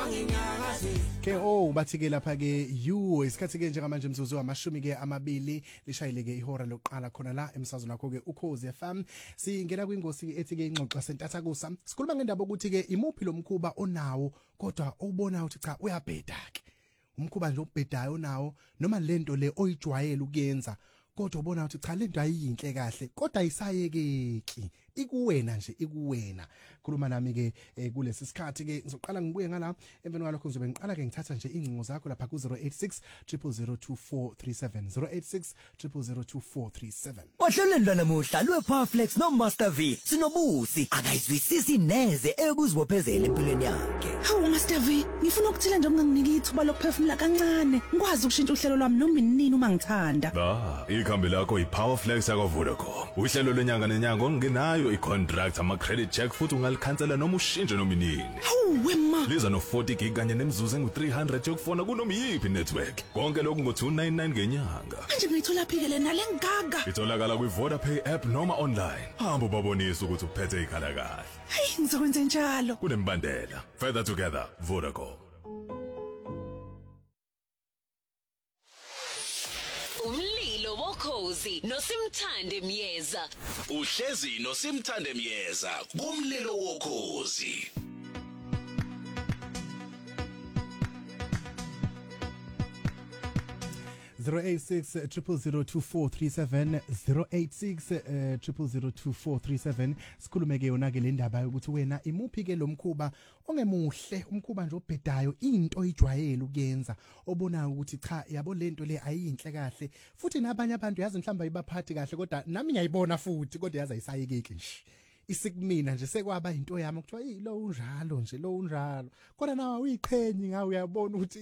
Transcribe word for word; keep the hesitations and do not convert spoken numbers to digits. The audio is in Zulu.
ke oh bathi ke lapha ke you isikhathi ke njengamanje mzuzu wamashumi ke amabili lishayile ke ihora lokuqala khona la emsazweni wakho ke Ukhozi F M singena kwingosi ethi ke ingxoxo sentatha kusa sikhuluma ngendaba ukuthi ke imuphi lo mkhuba onawo kodwa ubona ukuthi cha uyabheda ke umkhuba nje obhedayo nawo noma lento le oyijwayele ukuyenza kodwa ubona ukuthi cha lento ayiyinhle kahle kodwa ayisayekeki ikuwena nje ikuwena khuluma nami ke kulesi sikhathi ke ngizoqala ngibuye ngala emveni kwalokho ngizobe ngiqala ke ngithatha nje ingcingo zakho lapha ku zero eight six zero zero zero two four three seven zero eight six zero zero zero two four three seven. Ohlelweni lanamuhla lwePowerflex no Master V sinobusi akayizwisisi neze ekuzibophezela empilweni yakhe. Hawu Master V, ngifuna ukuthila nje unganginiki ithuba lokuphefumula kancane. Ngikwazi ukushintsha uhlelo lwami noma inini uma ngithanda. Ah, ikhambi lakho iPowerflex yakwaVodacom. Uhlelo lenyanga nenyanga ongenayo icontract ama credit check futhi ungalikhansela noma ushintshe noma inini. Hawu wema. Liza no forty gig kanye nemzuzu engu three hundred yokufona kunoma yipi network. Konke lokhu ngo two ninety-nine ngenyanga. Manje ngiyithola phike nale ngaga. Itholakala kwi VodaPay app noma online. Hamba ubabonise ukuthi uphethe ikhala kahle. Hayi ngizokwenza njalo. Kunembandela. Further together Vodacom. Umlilo wokhozi noSimthande Myeza. Uhlezi noSimthande Myeza kumlilo wokhozi. zero eight six zero zero zero two four three seven zero eight six zero zero zero two four three seven sikhulume ke yona ke le ndaba ukuthi wena imuphi ke lo mkhuba ongemuhle umkhuba nje obhedayo into oyijwayele ukuyenza obonayo ukuthi cha yabo lento le ayinhle kahle futhi nabanye abantu yazi mhlamba ibaphathi kahle kodwa nami ngiyayibona futhi kodwa yazi ayisayekeki nje isikumina nje sekwaba into yami kuthiwa lo unjalo nje lo unjalo kodwa nawe uyiqhenyi ngawe uyabona ukuthi